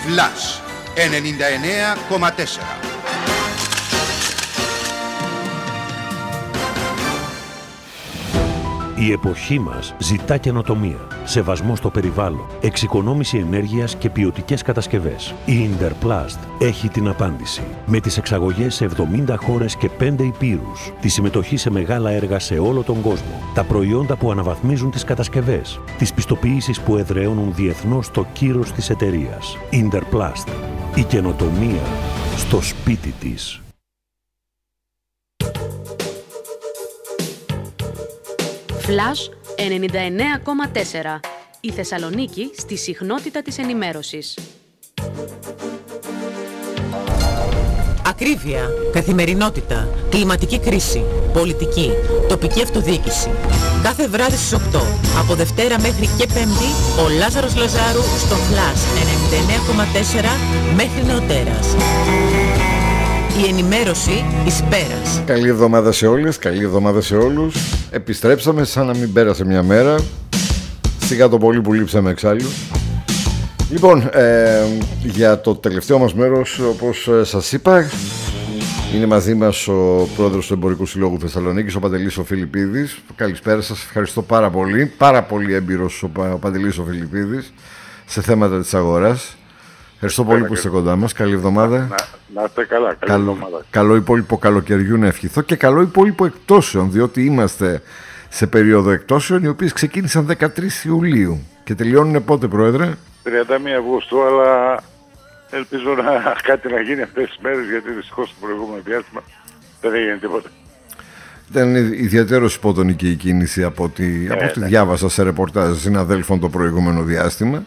Flash 99,4. Η εποχή μας ζητά καινοτομία, σεβασμό στο περιβάλλον, εξοικονόμηση ενέργειας και ποιοτικές κατασκευές. Η Interplast έχει την απάντηση. Με τις εξαγωγές σε 70 χώρες και 5 υπήρους, τη συμμετοχή σε μεγάλα έργα σε όλο τον κόσμο, τα προϊόντα που αναβαθμίζουν τις κατασκευές, τις πιστοποιήσεις που εδραιώνουν διεθνώς το κύρος της εταιρείας. Interplast. Η καινοτομία στο σπίτι της. Flash 99,4. Η Θεσσαλονίκη στη συχνότητα της ενημέρωσης. Ακρίβεια, καθημερινότητα, κλιματική κρίση, πολιτική, τοπική αυτοδιοίκηση. Κάθε βράδυ στις 8, από Δευτέρα μέχρι και Πέμπτη, ο Λάζαρος Λαζάρου στο Flash 99,4 μέχρι νεοτέρας. Η ενημέρωση εις πέρας. Καλή εβδομάδα σε όλες, καλή εβδομάδα σε όλους. Επιστρέψαμε σαν να μην πέρασε μια μέρα. Σιγά το πολύ που λείψαμε εξάλλου. Λοιπόν, για το τελευταίο μας μέρος, όπως σας είπα, είναι μαζί μας ο πρόεδρος του Εμπορικού Συλλόγου Θεσσαλονίκης, ο Παντελής ο Φιλιππίδης. Καλησπέρα σας, ευχαριστώ πάρα πολύ. Πάρα πολύ έμπειρος ο Παντελής ο Φιλιππίδης σε θέματα της αγοράς. Ευχαριστώ πολύ που είστε κοντά μας. Καλή εβδομάδα. Να είστε καλά. Καλή εβδομάδα. Καλό υπόλοιπο καλοκαιριού να ευχηθώ και καλό υπόλοιπο εκτόσεων, διότι είμαστε σε περίοδο εκτόσεων οι οποίες ξεκίνησαν 13 Ιουλίου και τελειώνουν πότε, Πρόεδρε? 31 Αυγούστου, αλλά ελπίζω κάτι να γίνει αυτές τις μέρες, γιατί δυστυχώς το προηγούμενο διάστημα δεν έγινε τίποτα. Ήταν ιδιαίτερος υπότονική η κίνηση από ό,τι διάβασα σε ρεπορτάζ συναδέλφων το προηγούμενο διάστημα.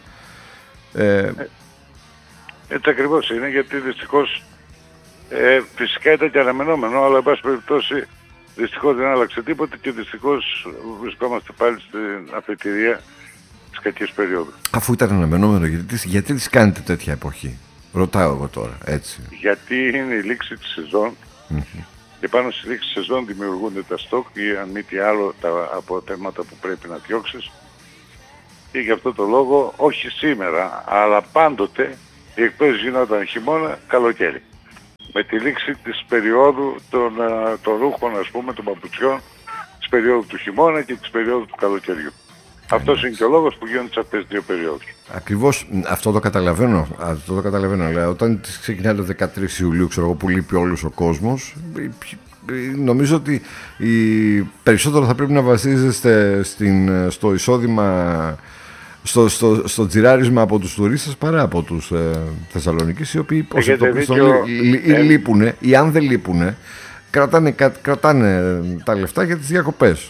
Έτσι ακριβώς είναι, γιατί δυστυχώς φυσικά ήταν και αναμενόμενο, αλλά εν πάση περιπτώσει δυστυχώς δεν άλλαξε τίποτα και δυστυχώς βρισκόμαστε πάλι στην αφετηρία της κακής περίοδου. Αφού ήταν αναμενόμενο, γιατί τις κάνετε τέτοια εποχή? Ρωτάω εγώ τώρα, έτσι. Γιατί είναι η λήξη της σεζόν και πάνω στη λήξη της σεζόν δημιουργούνται τα στόκ ή αν μη τι άλλο τα αποτελέσματα που πρέπει να διώξεις, και γι' αυτό το λόγο όχι σήμερα αλλά πάντοτε οι εκπτώσεις γινόταν χειμώνα, καλοκαίρι. Με τη λήξη της περίοδου των ρούχων, ας πούμε, των παπουτσιών, της περίοδου του χειμώνα και της περίοδου του καλοκαιριού. Αυτός είναι και ο λόγος που γίνονται σε αυτές τις δύο περιόδους. Ακριβώς αυτό το καταλαβαίνω. Αλλά όταν ξεκινάει το 13 Ιουλίου, ξέρω εγώ, που λείπει όλος ο κόσμος, νομίζω ότι περισσότερο θα πρέπει να βασίζεστε στο εισόδημα, στο τζιράρισμα από τους τουρίστες παρά από τους Θεσσαλονικείς, οι οποίοι λείπουν ή αν δεν λείπουν κρατάνε τα λεφτά για τις διακοπές.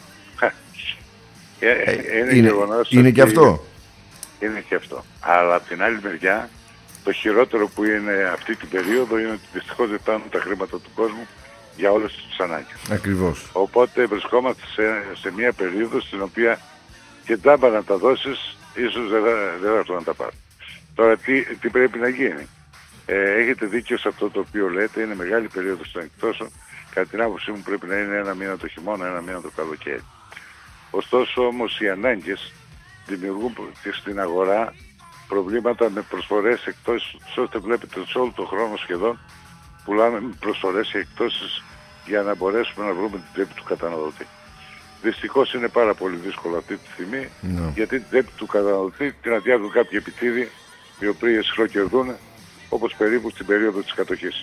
Είναι και αυτό. Είναι και αυτό. Αλλά από την άλλη μεριά, το χειρότερο που είναι αυτή την περίοδο είναι ότι δυστυχώς δεν φτάνουν τα χρήματα του κόσμου για όλες τις ανάγκες. Ακριβώς. Οπότε βρισκόμαστε σε μια περίοδο στην οποία και τζάμπα να τα δώσεις, ίσως δεν θα έρθουν να τα πάρουν. Τώρα τι πρέπει να γίνει? Έχετε δίκιο σε αυτό το οποίο λέτε, είναι μεγάλη περίοδος των εκτόσεων. Κατά την άποψή μου πρέπει να είναι ένα μήνα το χειμώνα, ένα μήνα το καλοκαίρι. Ωστόσο όμως οι ανάγκες δημιουργούν στην αγορά προβλήματα με προσφορές εκτόσεις, ώστε βλέπετε σε όλο τον χρόνο σχεδόν πουλάμε προσφορές και εκτόσεις για να μπορέσουμε να βρούμε την τσέπη του καταναλωτή. Δυστυχώς είναι πάρα πολύ δύσκολο αυτή τη στιγμή, γιατί την τσέπη του καταναλωτή την αδειάζουν κάποιοι επιτίδοι οι οποίοι σχροκερδούν, όπως περίπου στην περίοδο της κατοχής.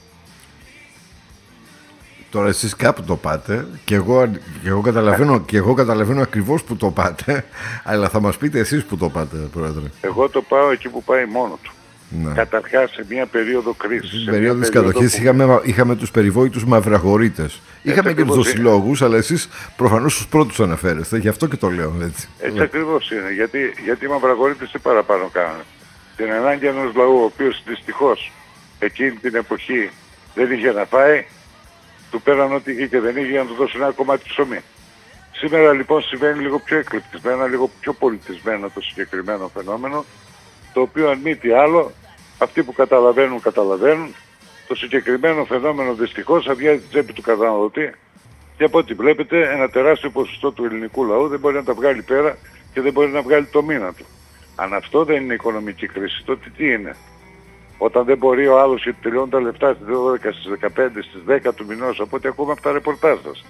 Τώρα εσείς κάπου το πάτε και εγώ καταλαβαίνω ακριβώς που το πάτε, αλλά θα μας πείτε εσείς που το πάτε, Πρόεδρε. Εγώ το πάω εκεί που πάει μόνο του. Ναι. Καταρχάς σε μια περίοδο κρίσης. Στην περίοδο της κατοχής είχαμε τους περιβόητους μαυραγορείτες. Είχαμε και τους δοσιλόγους, αλλά εσείς προφανώς τους πρώτους αναφέρεστε, γι' αυτό και το λέω έτσι. Έτσι ακριβώς είναι, γιατί οι μαυραγορείτες τι παραπάνω κάνουν? Την ανάγκη ενός λαού, ο οποίος δυστυχώς εκείνη την εποχή δεν είχε να φάει, του πέραν ό,τι είχε και δεν είχε για να του δώσουν ένα κομμάτι ψωμί. Σήμερα λοιπόν συμβαίνει λίγο πιο εκλεπτισμένα, λίγο πιο πολιτισμένο το συγκεκριμένο φαινόμενο, το οποίο αν μη τι άλλο, αυτοί που καταλαβαίνουν, το συγκεκριμένο φαινόμενο δυστυχώς αδειάζει την τσέπη του καταναλωτή και από ό,τι βλέπετε ένα τεράστιο ποσοστό του ελληνικού λαού δεν μπορεί να τα βγάλει πέρα και δεν μπορεί να βγάλει το μήνα του. Αν αυτό δεν είναι οικονομική κρίση, τότε τι είναι? Όταν δεν μπορεί ο άλλος γιατί τελειώνουν τα λεφτά στις 12, στις 15, στις 10 του μηνός, από ό,τι ακούμε από τα ρεπορτάζ σας.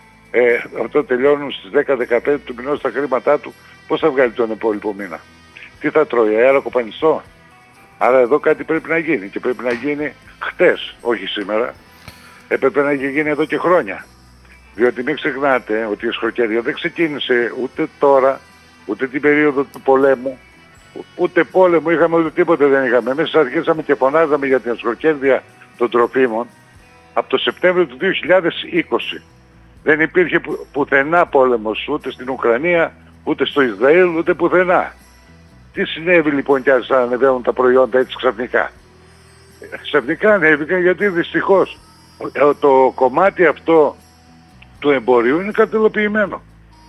Αυτό τελειώνουν στις 10-15 του μηνός τα χρήματά του, πώς θα βγάλει τον υπόλοιπο μήνα? Τι θα τρώει, αέρα κοπανιστό? Άρα εδώ κάτι πρέπει να γίνει και πρέπει να γίνει χτες, όχι σήμερα. Έπρεπε να γίνει εδώ και χρόνια. Διότι μην ξεχνάτε ότι η σχροκέρδεια δεν ξεκίνησε ούτε τώρα, ούτε την περίοδο του πολέμου, ούτε πόλεμο είχαμε, ούτε τίποτε δεν είχαμε. Εμείς αρχίσαμε και φωνάζαμε για την σχροκέρδεια των τροφίμων από το Σεπτέμβριο του 2020. Δεν υπήρχε πουθενά πόλεμος, ούτε στην Ουκρανία, ούτε στο Ισραήλ, ούτε πουθενά. Τι συνέβη λοιπόν κι ας ανεβαίνουν τα προϊόντα έτσι ξαφνικά? Ξαφνικά ανέβηκαν γιατί δυστυχώς το κομμάτι αυτό του εμπορίου είναι καρτελοποιημένο.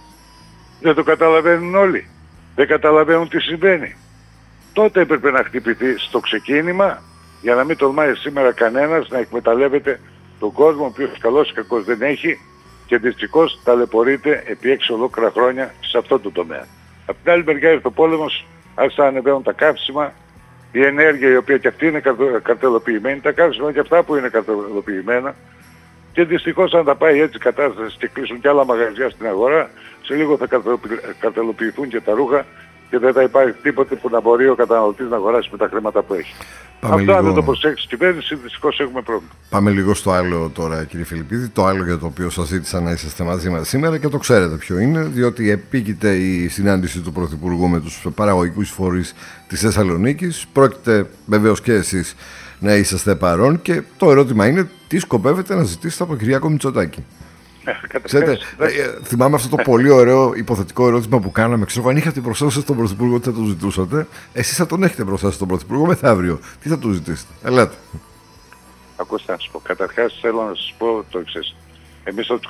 Δεν το καταλαβαίνουν όλοι. Δεν καταλαβαίνουν τι συμβαίνει. Τότε έπρεπε να χτυπηθεί στο ξεκίνημα για να μην τολμάει σήμερα κανένας να εκμεταλλεύεται τον κόσμο, ο οποίος καλός ή κακός δεν έχει και δυστυχώς ταλαιπωρείται επί 6 ολόκληρα χρόνια σε αυτό το τομέα. Από την άλλη μεριά ήρθε ο πόλεμος, άρχισαν να ανεβαίνουν τα καύσιμα, η ενέργεια η οποία και αυτή είναι καρτελοποιημένη, τα καύσιμα και αυτά που είναι καρτελοποιημένα και δυστυχώς αν θα πάει έτσι η κατάσταση και κλείσουν και άλλα μαγαζιά στην αγορά, σε λίγο θα καρτελοποιηθούν και τα ρούχα και δεν θα υπάρχει τίποτε που να μπορεί ο καταναλωτής να αγοράσει με τα χρήματα που έχει. Αυτό αν δεν το προσέξει η κυβέρνηση, δυστυχώς έχουμε πρόβλημα. Πάμε λίγο στο άλλο τώρα, κύριε Φιλιππίδη. Το άλλο για το οποίο σας ζήτησα να είσαστε μαζί μας σήμερα και το ξέρετε ποιο είναι, διότι επίκειται η συνάντηση του Πρωθυπουργού με τους παραγωγικούς φορείς της Θεσσαλονίκης. Πρόκειται βεβαίως και εσείς να είσαστε παρόν και το ερώτημα είναι τι σκοπεύετε να ζητήσετε από Κυριάκο Μητσοτάκη. Ξέρετε, θυμάμαι αυτό το πολύ ωραίο υποθετικό ερώτημα που κάναμε. Ξέρω, αν είχατε μπροστά σας τον Πρωθυπουργό, τι θα του ζητούσατε? Εσείς θα τον έχετε μπροστά σας τον Πρωθυπουργό μεθαύριο. Τι θα του ζητήσετε? Ελάτε. Ακούστε να σας πω. Καταρχάς θέλω να σας πω το εξής. Εμείς θα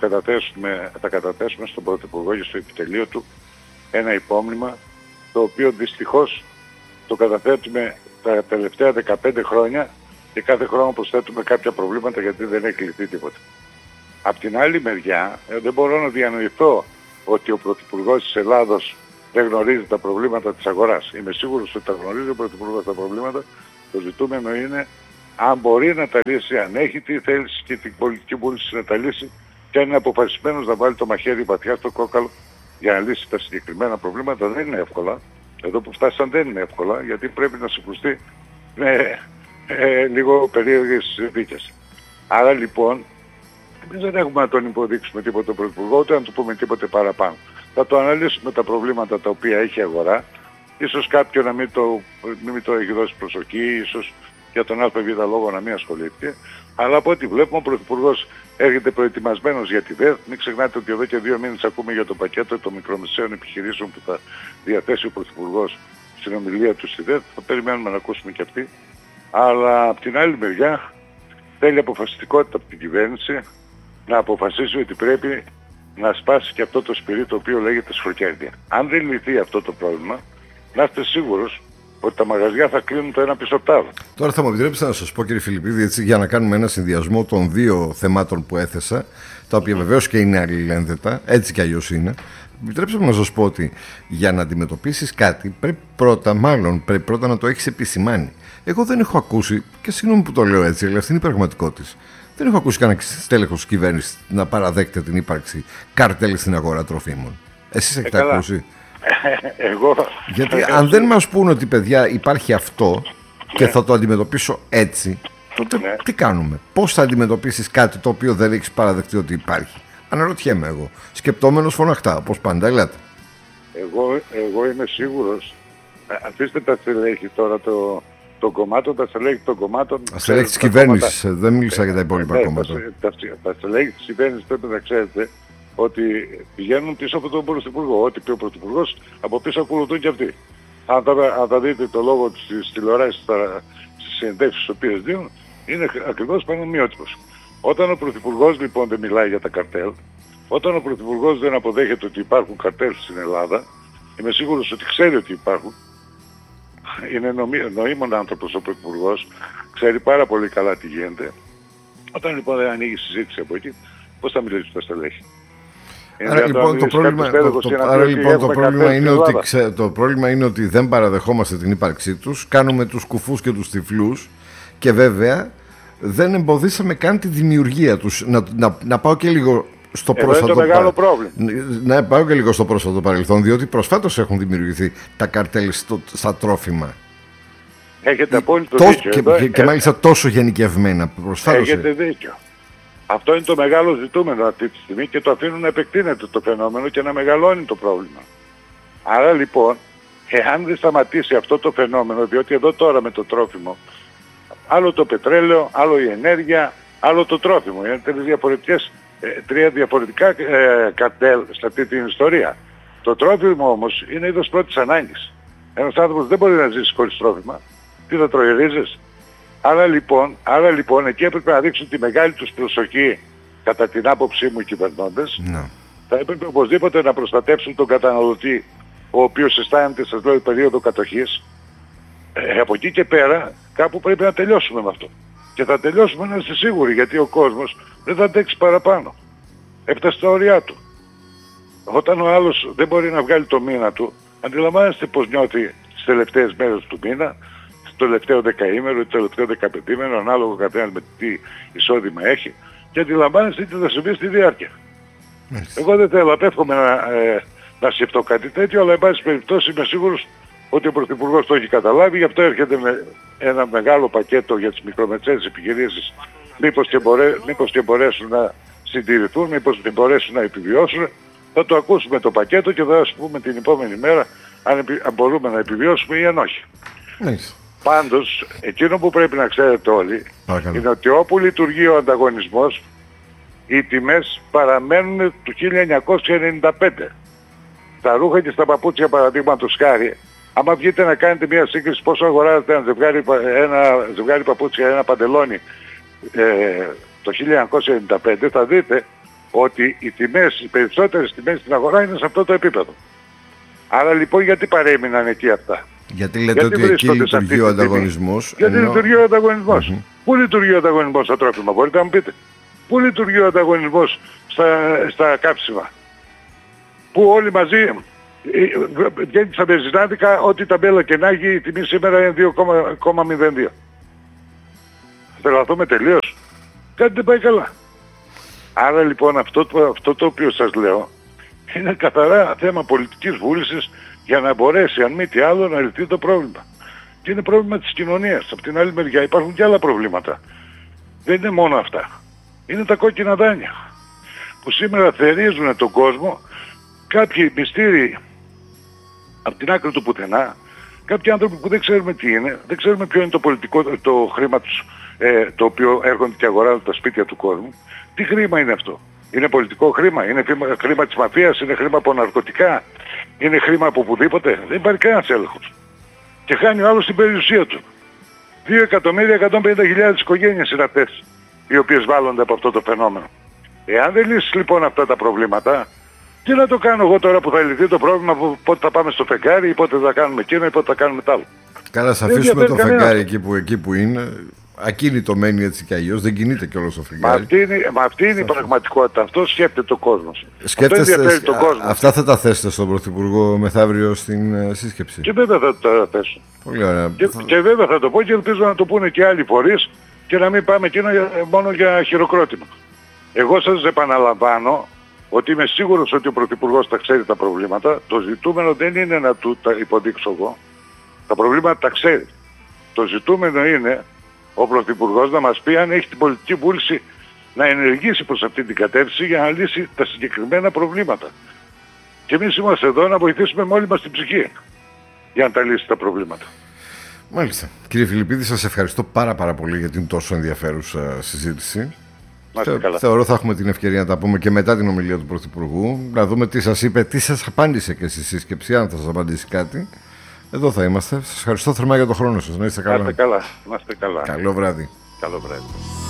καταθέσουμε στον Πρωθυπουργό και στο επιτελείο του ένα υπόμνημα, το οποίο δυστυχώς το καταθέτουμε τα τελευταία 15 χρόνια και κάθε χρόνο προσθέτουμε κάποια προβλήματα γιατί δεν έχει λυθεί τίποτα. Απ' την άλλη μεριά δεν μπορώ να διανοηθώ ότι ο Πρωθυπουργός της Ελλάδος δεν γνωρίζει τα προβλήματα της αγοράς. Είμαι σίγουρος ότι τα γνωρίζει ο Πρωθυπουργός τα προβλήματα. Το ζητούμενο είναι αν μπορεί να τα λύσει, αν έχει τη θέληση και την πολιτική βούληση να τα λύσει και αν είναι αποφασισμένος να βάλει το μαχαίρι βαθιά στο κόκαλο για να λύσει τα συγκεκριμένα προβλήματα. Δεν είναι εύκολα. Εδώ που φτάσαν δεν είναι εύκολα γιατί πρέπει να συγκρουστεί με λίγο περίεργες συνθήκες. Άρα λοιπόν εμείς δεν έχουμε να τον υποδείξουμε τίποτα τον Πρωθυπουργό, ούτε να του πούμε τίποτε παραπάνω. Θα το αναλύσουμε τα προβλήματα τα οποία έχει η αγορά. Ίσως κάποιον να μην το έχει δώσει προσοχή, ίσως για τον ΑΒ λόγο να μην ασχολείται. Αλλά από ό,τι βλέπουμε ο Πρωθυπουργός έρχεται προετοιμασμένος για τη ΔΕΘ. Μην ξεχνάτε ότι εδώ και 2 μήνες ακούμε για το πακέτο των μικρομεσαίων επιχειρήσεων που θα διαθέσει ο Πρωθυπουργός στην ομιλία του στη ΔΕΘ. Θα περιμένουμε να ακούσουμε και αυτή. Αλλά από την άλλη μεριά θέλει αποφασιστικότητα από την κυβέρνηση να αποφασίσει ότι πρέπει να σπάσει και αυτό το σπυρί το οποίο λέγεται σχροκέρδεια. Αν δεν λυθεί αυτό το πρόβλημα, να είστε σίγουρος ότι τα μαγαζιά θα κλείνουν το ένα πίσω από το άλλο. Τώρα θα μου επιτρέψετε να σας πω, κύριε Φιλιππίδη, έτσι, για να κάνουμε ένα συνδυασμό των δύο θεμάτων που έθεσα, τα οποία βεβαίως και είναι αλληλένδετα, έτσι κι αλλιώς είναι. Επιτρέψτε μου να σας πω ότι για να αντιμετωπίσεις κάτι πρέπει πρώτα να το έχεις επισημάνει. Εγώ δεν έχω ακούσει, και συγγνώμη που το λέω έτσι, αλλά αυτή είναι η πραγματικότητα. Δεν έχω ακούσει κανένα στέλεχος της κυβέρνησης να παραδέχεται την ύπαρξη καρτέλ στην αγορά τροφίμων. Εσείς έχετε ακούσει? Γιατί αν δεν μας πούν ότι παιδιά υπάρχει αυτό και θα το αντιμετωπίσω έτσι, τότε τι κάνουμε? Πώς θα αντιμετωπίσεις κάτι το οποίο δεν έχεις παραδεχτεί ότι υπάρχει? Αναρωτιέμαι εγώ, σκεπτόμενος φωναχτά, όπως πάντα. Ελάτε. Εγώ είμαι σίγουρος. Αφήστε τα στελέχη τώρα των κομμάτων, τα στελέχη των κομμάτων. Τα στελέχη της κυβέρνησης, δεν μίλησα για τα υπόλοιπα κόμματα. Τα στελέχη της κυβέρνησης πρέπει να ξέρετε ότι πηγαίνουν πίσω από τον Πρωθυπουργό. Ό,τι πει ο Πρωθυπουργός, από πίσω ακολουθούν και αυτοί. Αν θα δείτε το λόγο της τηλεοράσεις στις συνεντεύξεις τις οποίες δίνουν, είναι ακριβώς πανομοιότυπος. Όταν ο Πρωθυπουργός λοιπόν δεν μιλάει για τα καρτέλ, όταν ο Πρωθυπουργός δεν αποδέχεται ότι υπάρχουν καρτέλ στην Ελλάδα, είμαι σίγουρος ότι ξέρει ότι υπάρχουν. Είναι νοήμων άνθρωπος ο Πρωθυπουργός, ξέρει πάρα πολύ καλά τι γίνεται. Όταν λοιπόν δεν ανοίγει συζήτηση από εκεί, πώς θα μιλήσει στα στελέχη? Άρα λοιπόν το πρόβλημα είναι ότι δεν παραδεχόμαστε την ύπαρξή τους, κάνουμε τους κουφούς και τους τυφλούς και βέβαια δεν εμποδίσαμε καν τη δημιουργία τους. Να πάω και λίγο στο πρόσφατο Να πάω και λίγο στο πρόσφατο παρελθόν, διότι προσφάτως έχουν δημιουργηθεί τα καρτέλ στα τρόφιμα. Έχετε απόλυτο δίκιο. Και μάλιστα τόσο γενικευμένα. Έχετε δίκιο. Αυτό είναι το μεγάλο ζητούμενο αυτή τη στιγμή και το αφήνουν να επεκτείνεται το φαινόμενο και να μεγαλώνει το πρόβλημα. Άρα λοιπόν, εάν δεν σταματήσει αυτό το φαινόμενο, διότι εδώ τώρα με το τρόφιμο, άλλο το πετρέλαιο, άλλο η ενέργεια, άλλο το τρόφιμο, είναι τρία διαφορετικά καρτέλ σε αυτή την ιστορία. Το τρόφιμο όμως είναι είδος πρώτης ανάγκης. Ένας άνθρωπος δεν μπορεί να ζήσει χωρίς τρόφιμα. Τι θα τρώει, ρίζες? Άρα λοιπόν εκεί έπρεπε να δείξουν τη μεγάλη τους προσοχή, κατά την άποψή μου οι κυβερνώντες. Θα έπρεπε οπωσδήποτε να προστατεύσουν τον καταναλωτή, ο οποίος αισθάνεται, σας λέω, περίοδο κατοχής. Από εκεί και πέρα κάπου πρέπει να τελειώσουμε με αυτό. Και θα τελειώσουμε, να είστε σίγουροι, γιατί ο κόσμος δεν θα αντέξει παραπάνω. Έφτασε στα ωριά του. Όταν ο άλλος δεν μπορεί να βγάλει το μήνα του, αντιλαμβάνεστε πως νιώθει τις τελευταίες μέρες του μήνα, στο τελευταίο δεκαήμερο ή το τελευταίο δεκαπεντήμερο, ανάλογα καθένας με τι εισόδημα έχει, και αντιλαμβάνεστε τι θα συμβεί στη διάρκεια. Εγώ δεν θέλω, απέφχομαι να σκεφτώ κάτι τέτοιο, αλλά εν πάση περιπτώσει είμαι σίγουρος ότι ο Πρωθυπουργός το έχει καταλάβει, γι' αυτό έρχεται με ένα μεγάλο πακέτο για τις μικρομεσαίες επιχειρήσεις, μήπως και μπορέσουν να συντηρηθούν, μήπως και μπορέσουν να επιβιώσουν. Θα το ακούσουμε το πακέτο και θα σας πούμε την επόμενη μέρα αν μπορούμε να επιβιώσουμε ή αν όχι. Πάντως, εκείνο που πρέπει να ξέρετε όλοι είναι ότι όπου λειτουργεί ο ανταγωνισμός, οι τιμές παραμένουν του 1995. Στα ρούχα και στα παπούτσια, παραδείγματος χάρη, άμα βγείτε να κάνετε μια σύγκριση πόσο αγοράζετε ένα ζευγάρι παπούτσια, ένα παντελόνι το 1995, θα δείτε ότι οι περισσότερες τιμές στην αγορά είναι σε αυτό το επίπεδο. Άρα λοιπόν γιατί παρέμειναν εκεί αυτά? Γιατί λέτε ότι εκεί λειτουργεί ο ανταγωνισμός. Γιατί λειτουργεί ο ανταγωνισμός. Πού λειτουργεί ο ανταγωνισμός στα τρόφιμα, μπορείτε να μου πείτε? Πού λειτουργεί ο ανταγωνισμός στα κάψιμα? Που όλοι μαζί βγαίνει στα μπενζινάδικα, ό,τι ταμπέλα και να έχει, η τιμή σήμερα είναι 2,02. Θα τρελαθούμε τελείως? Κάτι δεν πάει καλά. Άρα λοιπόν αυτό το οποίο σας λέω είναι καθαρά θέμα πολιτικής βούλησης για να μπορέσει, αν μη τι άλλο, να λυθεί το πρόβλημα. Και είναι πρόβλημα της κοινωνίας. Από την άλλη μεριά υπάρχουν και άλλα προβλήματα. Δεν είναι μόνο αυτά. Είναι τα κόκκινα δάνεια που σήμερα θερίζουν τον κόσμο, κάποιοι μυστήριοι από την άκρη του πουθενά, κάποιοι άνθρωποι που δεν ξέρουμε τι είναι, δεν ξέρουμε ποιο είναι το χρήμα τους, το οποίο έρχονται και αγοράζουν τα σπίτια του κόσμου. Τι χρήμα είναι αυτό? Είναι πολιτικό χρήμα? Είναι χρήμα της μαφίας? Είναι χρήμα από ναρκωτικά? Είναι χρήμα από οπουδήποτε? Δεν υπάρχει κανένας έλεγχος. Και χάνει ο άλλος την περιουσία του. 2.150.000 οικογένειες είναι αυτές οι οποίες βάλλονται από αυτό το φαινόμενο. Εάν δεν λύσεις λοιπόν αυτά τα προβλήματα, τι να το κάνω εγώ τώρα που θα λυθεί το πρόβλημα, πότε θα πάμε στο φεγγάρι ή πότε θα κάνουμε εκείνο ή πότε θα κάνουμε τ' άλλο? Καλά, θα αφήσουμε το φεγγάρι εκεί που είναι. Ακίνητο μένει έτσι κι αλλιώς, δεν κινείται κιόλας το φεγγάρι. Μα αυτή είναι η πραγματικότητα. Αυτό σκέφτεται ο κόσμος. Αυτά θα τα θέσετε στον Πρωθυπουργό μεθαύριο στην σύσκεψη? Και βέβαια θα τα θέσω. Πολύ ωραία. Και βέβαια θα το πω και ελπίζω να το πούνε και άλλοι φορείς και να μην πάμε εκείνο μόνο για χειροκρότημα. Εγώ σας επαναλαμβάνω ότι είμαι σίγουρος ότι ο Πρωθυπουργός τα ξέρει τα προβλήματα. Το ζητούμενο δεν είναι να του τα υποδείξω εγώ. Τα προβλήματα τα ξέρει. Το ζητούμενο είναι ο Πρωθυπουργός να μας πει αν έχει την πολιτική βούληση να ενεργήσει προς αυτή την κατεύθυνση για να λύσει τα συγκεκριμένα προβλήματα. Και εμείς είμαστε εδώ να βοηθήσουμε με όλη μας την ψυχή για να τα λύσει τα προβλήματα. Μάλιστα. Κύριε Φιλιππίδη, σας ευχαριστώ πάρα πολύ για την τόσο ενδιαφέρουσα συζήτηση. Θεωρώ θα έχουμε την ευκαιρία να τα πούμε και μετά την ομιλία του Πρωθυπουργού, να δούμε τι σας είπε, τι σας απάντησε και στη σύσκεψη, αν θα σας απαντήσει κάτι. Εδώ θα είμαστε. Σας ευχαριστώ θερμά για τον χρόνο σας. Να είστε καλά. Να είστε καλά. Καλό βράδυ. Καλό βράδυ.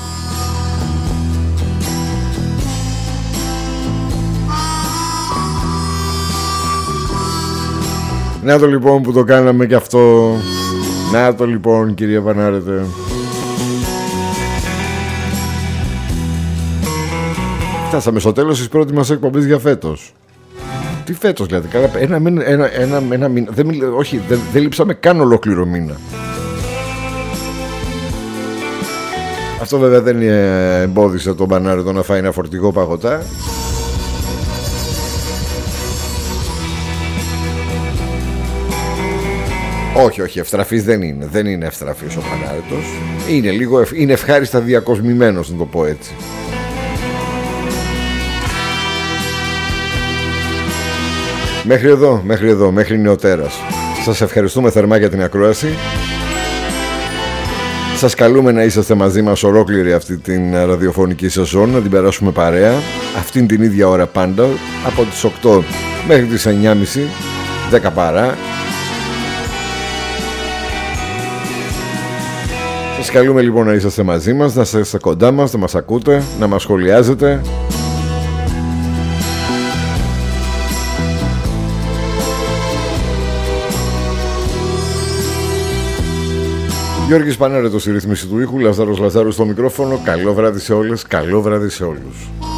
Να το λοιπόν που το κάναμε και αυτό. Να το λοιπόν, κύριε Πανάρετε. Φτάσαμε στο τέλος της πρώτης μας εκπομπής για φέτος. Τι φέτος δηλαδή? Ένα μήνα. Δεν λείψαμε καν ολόκληρο μήνα. Αυτό βέβαια δεν εμπόδισε τον Μπανάρετο να φάει ένα φορτηγό παγωτά. Όχι, ευτραφής δεν είναι. Δεν είναι ευτραφής ο Πανάρετος. Είναι ευχάριστα διακοσμημένος, να το πω έτσι. Μέχρι εδώ, μέχρι νεοτέρας. Σας ευχαριστούμε θερμά για την ακρόαση. Σας καλούμε να είσαστε μαζί μας ολόκληρη αυτή την ραδιοφωνική σεζόν, να την περάσουμε παρέα. Αυτήν την ίδια ώρα πάντα, από τις 8 μέχρι τις 9.30, 10 παρά. Σας καλούμε λοιπόν να είσαστε μαζί μας, να είστε κοντά μας, να μας ακούτε, να μας σχολιάζετε. Γιώργης Πανάρετος στη ρύθμιση του ήχου, Λαζάρος Λαζάρου στο μικρόφωνο. Καλό βράδυ σε όλες, καλό βράδυ σε όλους.